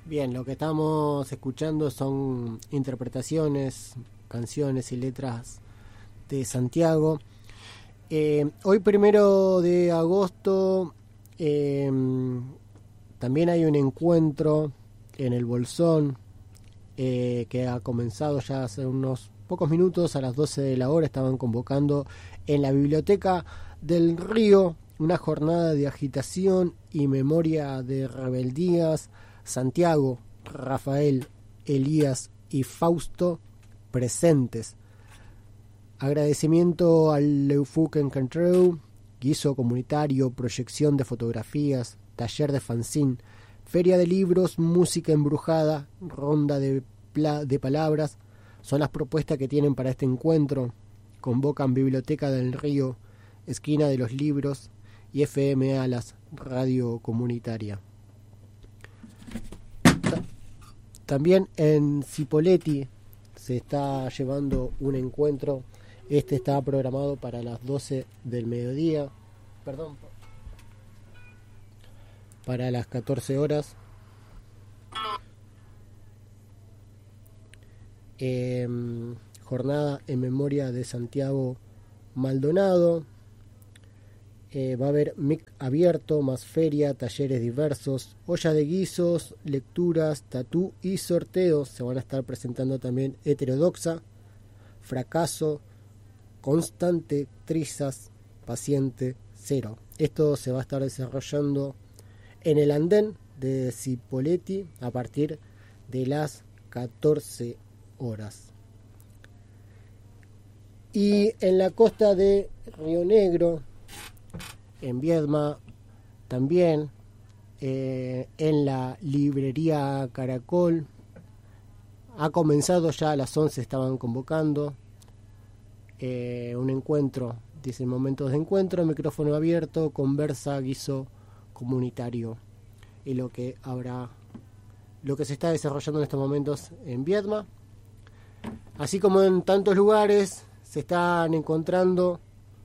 Bien, lo que estamos escuchando son interpretaciones, canciones y letras de Santiago. Hoy 1 de agosto también hay un encuentro en el Bolsón que ha comenzado ya hace unos pocos minutos. A las 12 de la hora estaban convocando en la Biblioteca del Río una jornada de agitación y memoria de rebeldías. Santiago, Rafael, Elías y Fausto presentes. Agradecimiento al Leufuc Encantreu, guiso comunitario, proyección de fotografías, taller de fanzine, feria de libros, música embrujada, ronda de palabras. Son las propuestas que tienen para este encuentro. Convocan Biblioteca del Río, Esquina de los Libros y FM Alas, radio comunitaria. También en Cipolletti se está llevando un encuentro. Este está programado para las 12 del mediodía. Perdón. Para las 14 horas. Jornada en memoria de Santiago Maldonado. Va a haber mic abierto, más feria, talleres diversos, olla de guisos, lecturas, tatú y sorteos. Se van a estar presentando también Heterodoxa, Fracaso, Constante, Trizas, Paciente, Cero. Esto se va a estar desarrollando en el andén de Cipolletti a partir de las 14 horas. Y en la costa de Río Negro, en Viedma, también en la librería Caracol, ha comenzado ya a las 11, estaban convocando un encuentro, dicen momentos de encuentro, micrófono abierto, conversa, guiso comunitario, y lo que se está desarrollando en estos momentos en Viedma, así como en tantos lugares se están encontrando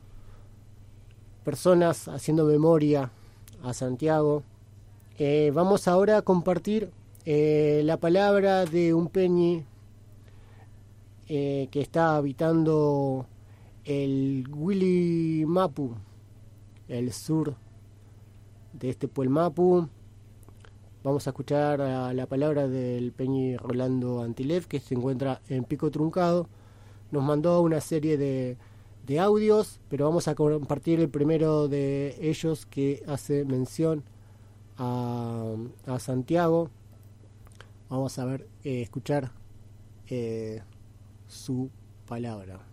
personas haciendo memoria a Santiago. Vamos ahora a compartir la palabra de un peñi que está habitando el Willy Mapu, el sur de este pueblo Mapu. Vamos a escuchar la palabra del peñi Rolando Antilev, que se encuentra en Pico Truncado. Nos mandó una serie de audios, pero vamos a compartir el primero de ellos, que hace mención a Santiago. Vamos a ver, escuchar su palabra.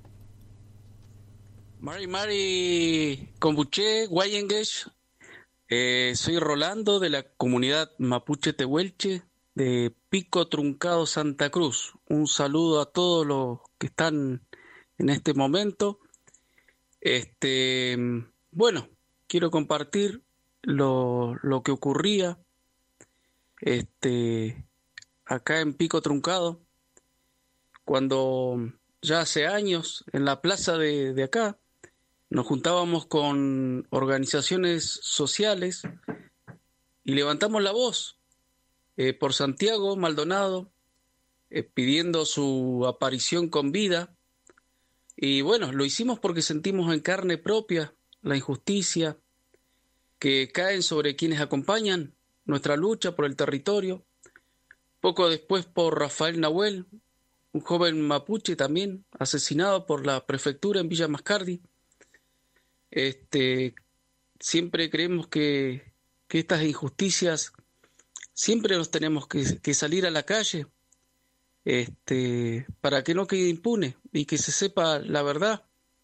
Mari Kombuche, Guayenguesh. Soy Rolando, de la comunidad Mapuche Tehuelche de Pico Truncado, Santa Cruz. Un saludo a todos los que están en este momento. Bueno, quiero compartir lo que ocurría acá en Pico Truncado, cuando ya hace años en la plaza de acá nos juntábamos con organizaciones sociales y levantamos la voz por Santiago Maldonado, pidiendo su aparición con vida. Y bueno, lo hicimos porque sentimos en carne propia la injusticia que caen sobre quienes acompañan nuestra lucha por el territorio. Poco después por Rafael Nahuel, un joven mapuche también asesinado por la prefectura en Villa Mascardi. Siempre creemos que estas injusticias siempre nos tenemos que salir a la calle para que no quede impune y que se sepa la verdad.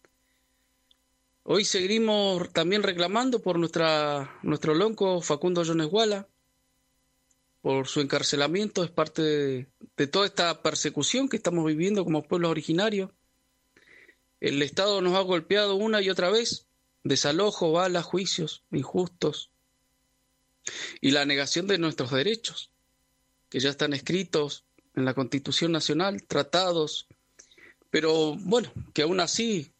Hoy seguimos también reclamando por nuestro lonco Facundo Yonesguala, por su encarcelamiento. Es parte de toda esta persecución que estamos viviendo como pueblos originarios. El Estado nos ha golpeado una y otra vez, desalojo, balas, juicios injustos y la negación de nuestros derechos, que ya están escritos en la Constitución Nacional, tratados, pero bueno, que aún así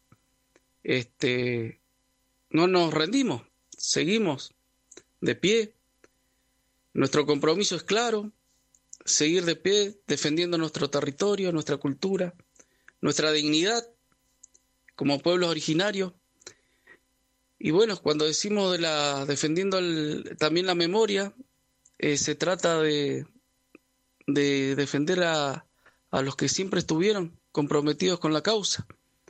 no nos rendimos, seguimos de pie. Nuestro compromiso es claro, seguir de pie, defendiendo nuestro territorio, nuestra cultura, nuestra dignidad como pueblos originarios. Y bueno, cuando decimos defendiendo también la memoria, se trata de defender a los que siempre estuvieron comprometidos con la causa,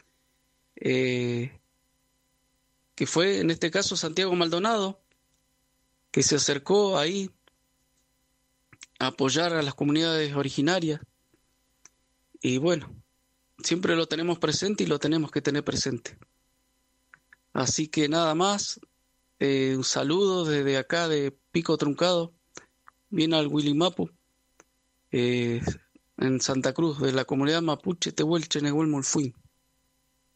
que fue en este caso Santiago Maldonado, que se acercó ahí a apoyar a las comunidades originarias. Y bueno, siempre lo tenemos presente y lo tenemos que tener presente. Así que nada más, un saludo desde acá de Pico Truncado, bien al Willimapu, en Santa Cruz, de la comunidad mapuche Tehuelche Nehuel Mulfuín.